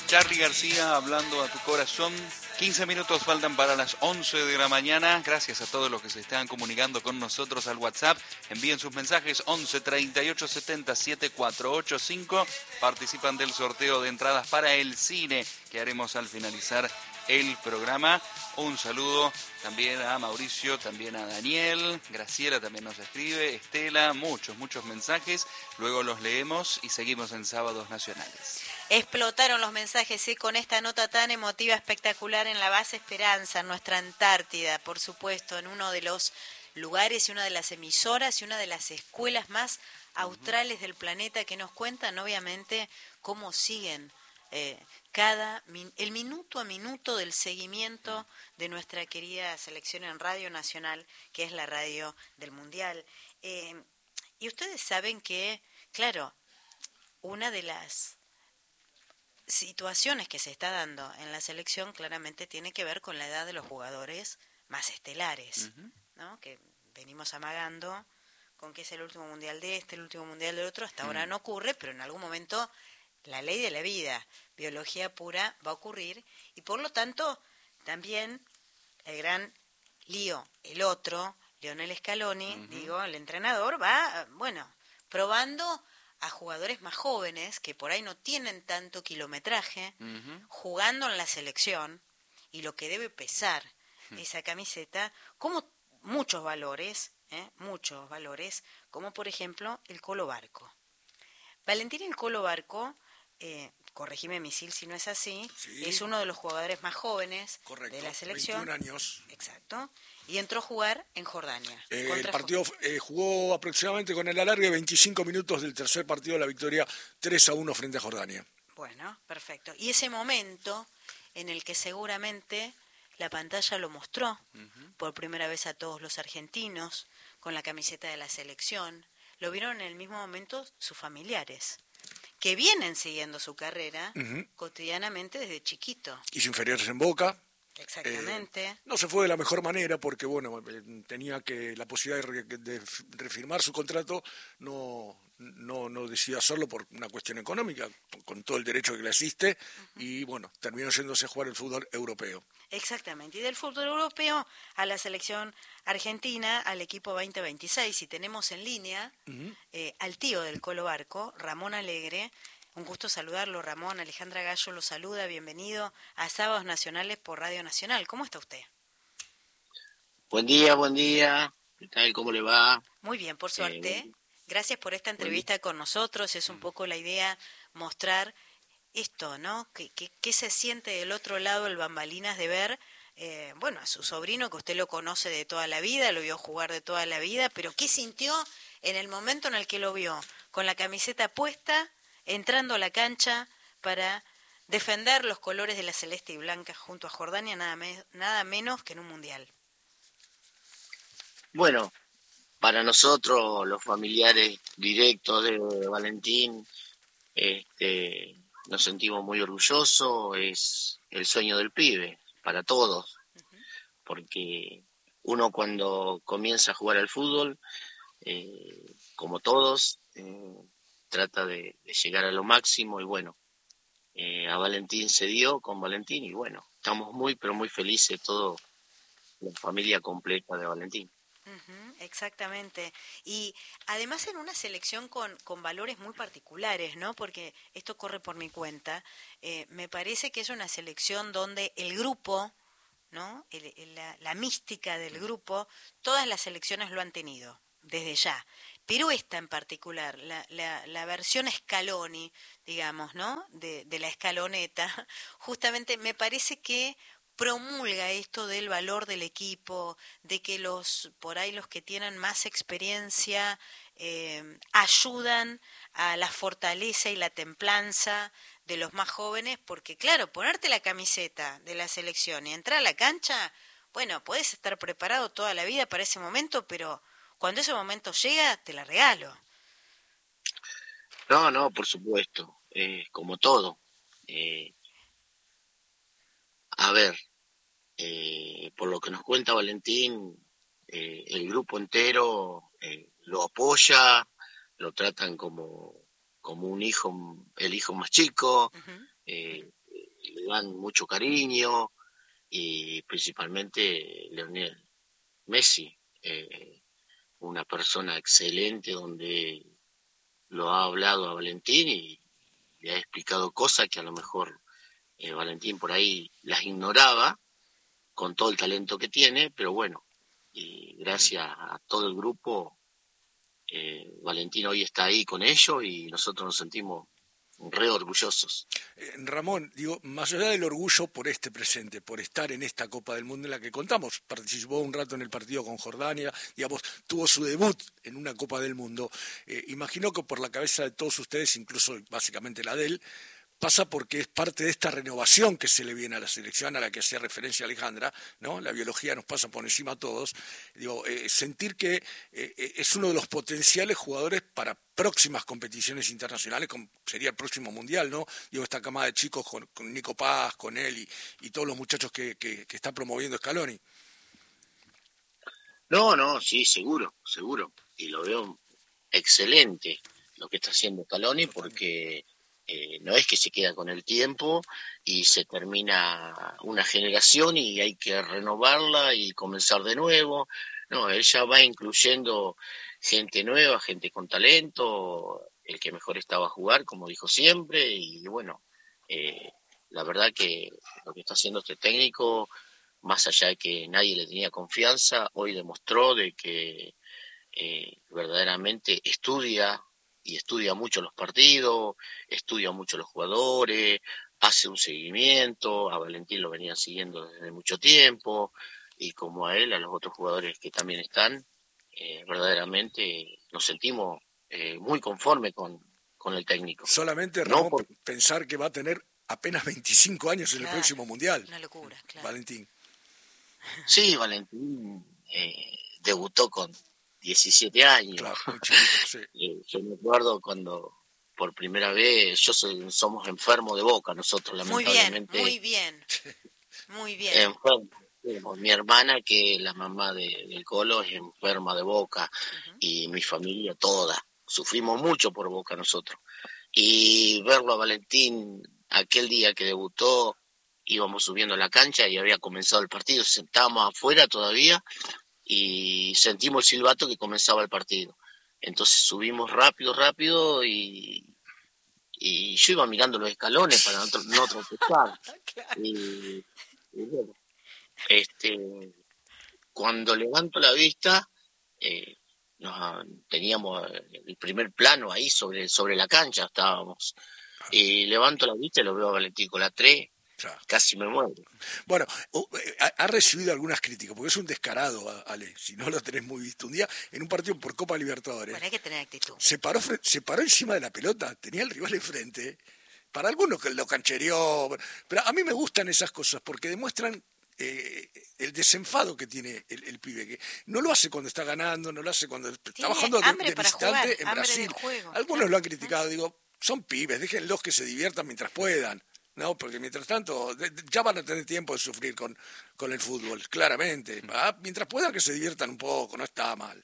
Charly García hablando a tu corazón. 15 minutos faltan para las 11 de la mañana. Gracias a todos los que se están comunicando con nosotros al WhatsApp. Envíen sus mensajes 11 38 70 7485. Participan del sorteo de entradas para el cine que haremos al finalizar el programa. Un saludo también a Mauricio, también a Daniel, Graciela también nos escribe, Estela, muchos mensajes. Luego los leemos y seguimos en Sábados Nacionales. Explotaron los mensajes, ¿sí? Con esta nota tan emotiva, espectacular en la base Esperanza, en nuestra Antártida, por supuesto, en uno de los lugares y una de las emisoras y una de las escuelas más australes del planeta, que nos cuentan obviamente cómo siguen el minuto a minuto del seguimiento de nuestra querida selección en Radio Nacional, que es la radio del Mundial. Y ustedes saben que, claro, una de las situaciones que se está dando en la selección claramente tiene que ver con la edad de los jugadores más estelares, ¿no? Que venimos amagando con que es el último mundial de este, el último mundial del otro. Hasta ahora no ocurre, pero en algún momento la ley de la vida, biología pura, va a ocurrir, y por lo tanto también el gran lío, el otro, Lionel Scaloni, el entrenador, va, probando a jugadores más jóvenes que por ahí no tienen tanto kilometraje, jugando en la selección, y lo que debe pesar esa camiseta, como muchos valores, como por ejemplo el Colo Barco. Valentín el Colo Barco, corregime Misil si no es así, sí, es uno de los jugadores más jóvenes, correcto, de la selección. 21 años. Exacto. Y entró a jugar en Jordania. El partido jugó aproximadamente con el alargue 25 minutos del tercer partido de la victoria 3-1 frente a Jordania. Bueno, perfecto. Y ese momento en el que seguramente la pantalla lo mostró por primera vez a todos los argentinos con la camiseta de la selección, lo vieron en el mismo momento sus familiares, que vienen siguiendo su carrera cotidianamente desde chiquito. Hizo inferiores en Boca. Exactamente. No se fue de la mejor manera porque, tenía la posibilidad de refirmar su contrato, no decidió hacerlo por una cuestión económica, con todo el derecho que le asiste, y terminó yéndose a jugar el fútbol europeo. Exactamente, y del fútbol europeo a la selección argentina, al equipo 2026, y tenemos en línea al tío del Colo Barco, Ramón Alegre. Un gusto saludarlo, Ramón. Alejandra Gallo lo saluda, bienvenido a Sábados Nacionales por Radio Nacional. ¿Cómo está usted? Buen día. ¿Qué tal? ¿Cómo le va? Muy bien, por suerte. Gracias por esta entrevista con nosotros. Es un poco la idea mostrar esto, ¿no? ¿Qué se siente del otro lado el bambalinas de ver, a su sobrino, que usted lo conoce de toda la vida, lo vio jugar de toda la vida, pero qué sintió en el momento en el que lo vio, con la camiseta puesta, entrando a la cancha para defender los colores de la celeste y blanca junto a Jordania, nada menos que en un mundial? Bueno, para nosotros, los familiares directos de Valentín, nos sentimos muy orgullosos. Es el sueño del pibe, para todos, porque uno cuando comienza a jugar al fútbol, como todos, trata de llegar a lo máximo, y a Valentín se dio con Valentín, y estamos pero muy felices, toda la familia completa de Valentín. Exactamente. Y además en una selección con valores muy particulares, ¿no? Porque esto corre por mi cuenta. Me parece que es una selección donde el grupo, ¿no? La mística del grupo, todas las selecciones lo han tenido, desde ya. Pero esta en particular, la versión Scaloni, digamos, ¿no? De la escaloneta, justamente me parece que promulga esto del valor del equipo, de que los que tienen más experiencia ayudan a la fortaleza y la templanza de los más jóvenes, porque claro, ponerte la camiseta de la selección y entrar a la cancha, podés estar preparado toda la vida para ese momento, pero cuando ese momento llega, te la regalo. No, por supuesto, como todo. A ver, por lo que nos cuenta Valentín, el grupo entero lo apoya, lo tratan como un hijo, el hijo más chico, dan mucho cariño, y principalmente Lionel Messi, una persona excelente donde lo ha hablado a Valentín y le ha explicado cosas que a lo mejor Valentín por ahí las ignoraba con todo el talento que tiene, pero bueno, y gracias a todo el grupo, Valentín hoy está ahí con ellos y nosotros nos sentimos re orgullosos. Ramón, digo, más allá del orgullo por este presente, por estar en esta Copa del Mundo en la que contamos, participó un rato en el partido con Jordania, digamos, tuvo su debut en una Copa del Mundo, imagino que por la cabeza de todos ustedes, incluso básicamente la de él, pasa porque es parte de esta renovación que se le viene a la selección, a la que hacía referencia Alejandra, ¿no? La biología nos pasa por encima a todos. Digo, sentir que es uno de los potenciales jugadores para próximas competiciones internacionales, como sería el próximo Mundial, ¿no? Digo, esta camada de chicos con Nico Paz, con él y todos los muchachos que está promoviendo Scaloni. No, sí, seguro. Y lo veo excelente lo que está haciendo Scaloni, porque no es que se queda con el tiempo y se termina una generación y hay que renovarla y comenzar de nuevo. No, él ya va incluyendo gente nueva, gente con talento, el que mejor estaba a jugar, como dijo siempre, y bueno, la verdad que lo que está haciendo este técnico, más allá de que nadie le tenía confianza, hoy demostró de que verdaderamente estudia mucho los partidos, estudia mucho los jugadores, hace un seguimiento, a Valentín lo venían siguiendo desde mucho tiempo, y como a él, a los otros jugadores que también están, verdaderamente nos sentimos muy conformes con el técnico. Solamente, Ramón, pensar que va a tener apenas 25 años en el próximo Mundial. Una locura, claro. Valentín. Sí, Valentín debutó con 17 años. Claro, muy chiquito, sí. Yo me acuerdo cuando por primera vez, somos enfermos de Boca nosotros, lamentablemente. Muy bien. Enfermos. Mi hermana, que es la mamá del Colo, es enferma de Boca, y mi familia toda. Sufrimos mucho por Boca nosotros. Y verlo a Valentín aquel día que debutó, íbamos subiendo a la cancha y había comenzado el partido, estábamos afuera todavía y sentimos el silbato que comenzaba el partido. Entonces subimos rápido y yo iba mirando los escalones para no tropezar. Y bueno, cuando levanto la vista, teníamos el primer plano ahí sobre la cancha, estábamos. Y levanto la vista y lo veo a Valentín con la 3. Claro. Casi me muero. Bueno, ha recibido algunas críticas, porque es un descarado, Ale, si no lo tenés muy visto. Un día, en un partido por Copa Libertadores, bueno, hay que tener actitud. Se paró encima de la pelota, tenía al rival enfrente. Para algunos que lo canchereó, pero a mí me gustan esas cosas, porque demuestran el desenfado que tiene el pibe, que no lo hace cuando está ganando, no lo hace cuando está bajando de visitante jugar, en Brasil. Algunos lo han criticado, digo, son pibes, déjenlos que se diviertan mientras puedan. No, porque mientras tanto ya van a tener tiempo de sufrir con el fútbol, claramente. Mientras puedan que se diviertan un poco, no está mal.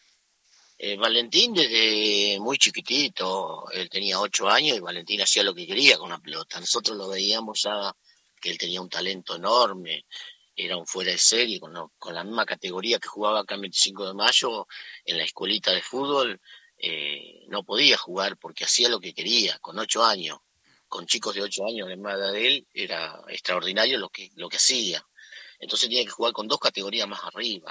Valentín desde muy chiquitito, él tenía 8 años y Valentín hacía lo que quería con la pelota. Nosotros lo veíamos ya que él tenía un talento enorme, era un fuera de serie, con la misma categoría que jugaba acá en 25 de Mayo, en la escuelita de fútbol, no podía jugar porque hacía lo que quería, con 8 años. Con chicos de 8 años de más edad de él, era extraordinario lo que hacía. Entonces tenía que jugar con 2 categorías más arriba.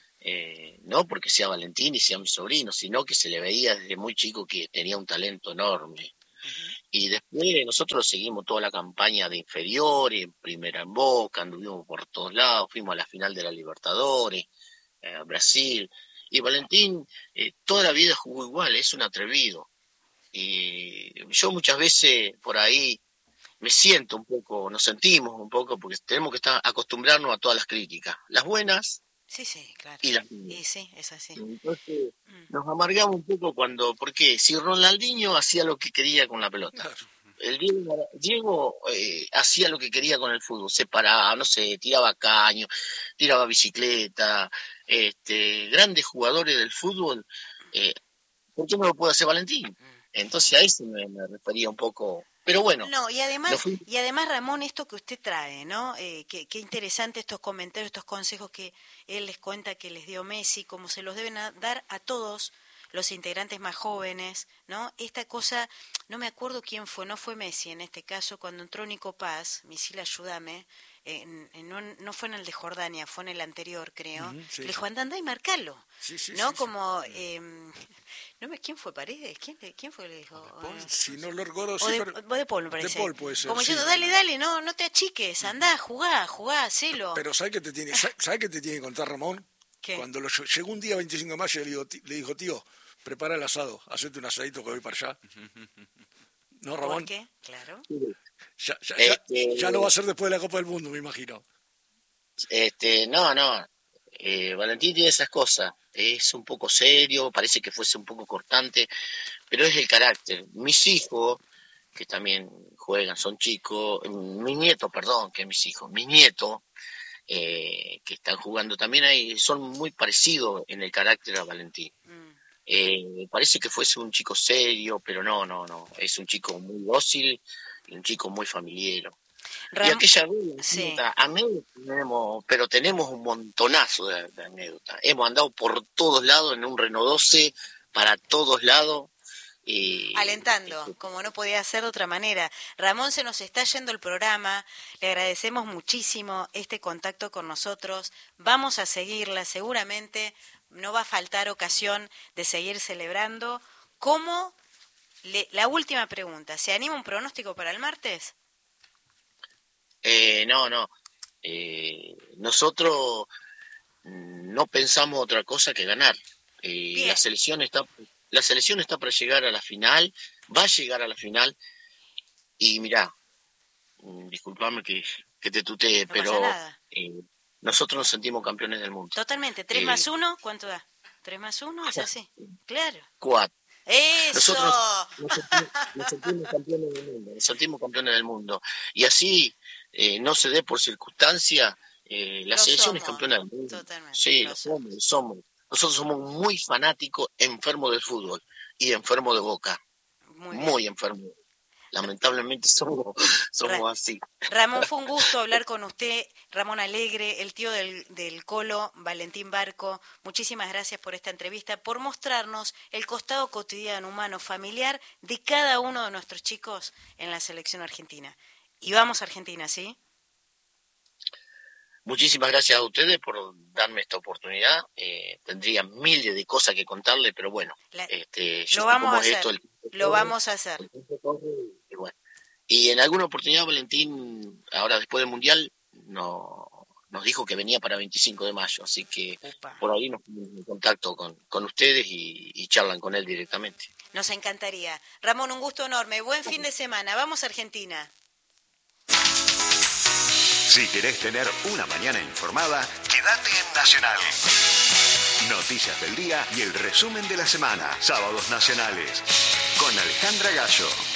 No porque sea Valentín y sea mi sobrino, sino que se le veía desde muy chico que tenía un talento enorme. Y después nosotros lo seguimos toda la campaña de inferiores, primera en Boca, anduvimos por todos lados, fuimos a la final de la Libertadores, a Brasil. Y Valentín toda la vida jugó igual, es un atrevido. Y yo muchas veces por ahí me siento un poco, nos sentimos un poco, porque tenemos que acostumbrarnos a todas las críticas, las buenas sí, claro. Y las malas. Y sí, es así. Entonces nos amargamos un poco porque si Ronaldinho hacía lo que quería con la pelota, el Diego hacía lo que quería con el fútbol, se paraba, no sé, tiraba caño, tiraba bicicleta, grandes jugadores del fútbol, ¿por qué no lo puede hacer Valentín? Entonces a eso me refería un poco Pero bueno. No, y además, Ramón, esto que usted trae, ¿no? Qué interesante estos comentarios, estos consejos que él les cuenta que les dio Messi, como se los deben dar a todos los integrantes más jóvenes, ¿no? Esta cosa, no me acuerdo quién fue, no fue Messi en este caso, cuando entró Nico Paz, Misil, ayúdame, no fue en el de Jordania, fue en el anterior, creo. Sí, le dijo, anda y marcalo. Sí, ¿No? sí, como, ¿quién fue? ¿Paredes? ¿Quién fue? Le dijo. Si no lo recuerdo, sí, De Paul, me parece. De Paul puede ser. Como diciendo, dale, no te achiques, andá, jugá, hacelo. Pero ¿sabes qué te tiene que contar Ramón? ¿Qué? Cuando llegó un día 25 de mayo le dijo, tío, prepara el asado, hacete un asadito que voy para allá. ¿No, Ramón? ¿Por qué? Claro. Ya lo va a hacer después de la Copa del Mundo, me imagino. No. Valentín tiene esas cosas. Es un poco serio, parece que fuese un poco cortante, pero es el carácter. Mis hijos, que también juegan, son chicos, mis nietos, que están jugando también ahí, son muy parecidos en el carácter a Valentín. Parece que fuese un chico serio, pero no, es un chico muy dócil y un chico muy familiero. Y aquella vez, sí. tenemos un montonazo de anécdotas. Hemos andado por todos lados en un Renault 12, para todos lados. Alentando, como no podía ser de otra manera. Ramón, se nos está yendo el programa, le agradecemos muchísimo este contacto con nosotros, vamos a seguirla, seguramente no va a faltar ocasión de seguir celebrando. La última pregunta, ¿se anima un pronóstico para el martes? No. Nosotros no pensamos otra cosa que ganar. La selección está para llegar a la final, va a llegar a la final, y mirá, disculpame que te tutee, no pero nosotros nos sentimos campeones del mundo. Totalmente. 3 más 1, ¿cuánto da? 3 más 1 es así. Claro. 4. ¡Eso! Nosotros nos sentimos campeones del mundo. Y así no se dé por circunstancia, la selección es campeona del mundo. Totalmente. Sí, somos. Nosotros somos muy fanáticos, enfermos del fútbol y enfermos de Boca. Muy enfermos. Lamentablemente somos así. Ramón, fue un gusto hablar con usted, Ramón Alegre, el tío del Colo, Valentín Barco. Muchísimas gracias por esta entrevista, por mostrarnos el costado cotidiano, humano, familiar de cada uno de nuestros chicos en la selección argentina. Y vamos a Argentina, ¿sí? Muchísimas gracias a ustedes por darme esta oportunidad. Tendría miles de cosas que contarle, pero bueno. Lo vamos a hacer. Y en alguna oportunidad Valentín, ahora después del Mundial, nos dijo que venía para 25 de mayo, así que por ahí nos ponemos en contacto con ustedes y charlan con él directamente. Nos encantaría. Ramón, un gusto enorme. Buen fin de semana. Vamos a Argentina. Si querés tener una mañana informada, quédate en Nacional. Noticias del día y el resumen de la semana. Sábados nacionales. Con Alejandra Gallo.